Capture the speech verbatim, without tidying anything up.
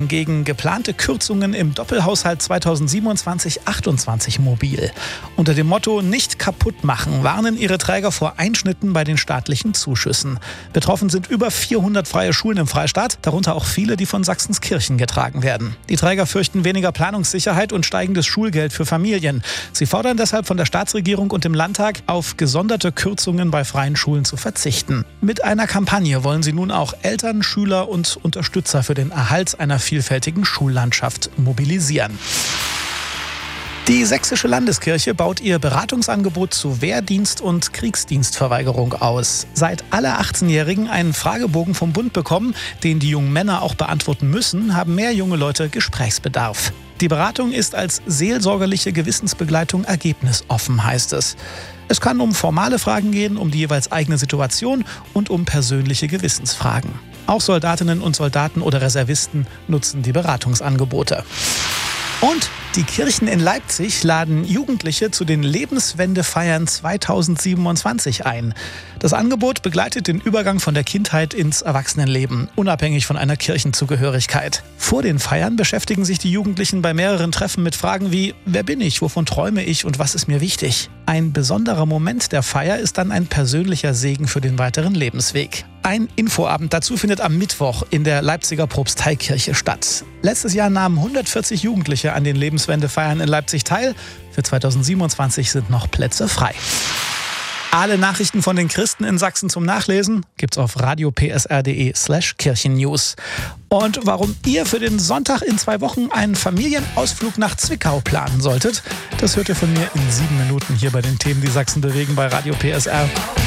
gegen geplante Kürzungen im Doppelhaushalt zweitausendsiebenundzwanzig achtundzwanzig mobil. Unter dem Motto "Nicht kaputt machen" warnen ihre Träger vor Einschnitten bei den staatlichen Zuschüssen. Betroffen sind über vierhundert freie Schulen im Freistaat, darunter auch viele, die von Sachsenskirchen getragen werden. Die Träger fürchten weniger Planungssicherheit und steigendes Schulgeld für Familien. Sie fordern deshalb von der Staatsregierung und dem Landtag, auf gesonderte Kürzungen bei freien Schulen zu verzichten. Mit einer Kampagne wollen sie nun auch Eltern, Schüler und Unterstützer für den Erhalt einer vielfältigen Schullandschaft mobilisieren. Die Sächsische Landeskirche baut ihr Beratungsangebot zu Wehrdienst und Kriegsdienstverweigerung aus. Seit alle achtzehnjährigen einen Fragebogen vom Bund bekommen, den die jungen Männer auch beantworten müssen, haben mehr junge Leute Gesprächsbedarf. Die Beratung ist als seelsorgerliche Gewissensbegleitung ergebnisoffen, heißt es. Es kann um formale Fragen gehen, um die jeweils eigene Situation und um persönliche Gewissensfragen. Auch Soldatinnen und Soldaten oder Reservisten nutzen die Beratungsangebote. Und die Kirchen in Leipzig laden Jugendliche zu den Lebenswendefeiern zweitausendsiebenundzwanzig ein. Das Angebot begleitet den Übergang von der Kindheit ins Erwachsenenleben, unabhängig von einer Kirchenzugehörigkeit. Vor den Feiern beschäftigen sich die Jugendlichen bei mehreren Treffen mit Fragen wie: Wer bin ich, wovon träume ich und was ist mir wichtig? Ein besonderer Moment der Feier ist dann ein persönlicher Segen für den weiteren Lebensweg. Ein Infoabend dazu findet am Mittwoch in der Leipziger Propsteikirche statt. Letztes Jahr nahmen hundertvierzig Jugendliche an den Lebenswendefeiern in Leipzig teil. Für zweitausendsiebenundzwanzig sind noch Plätze frei. Alle Nachrichten von den Christen in Sachsen zum Nachlesen gibt's auf radiopsr.de slash Kirchennews. Und warum ihr für den Sonntag in zwei Wochen einen Familienausflug nach Zwickau planen solltet, das hört ihr von mir in sieben Minuten hier bei den Themen, die Sachsen bewegen bei Radio P S R.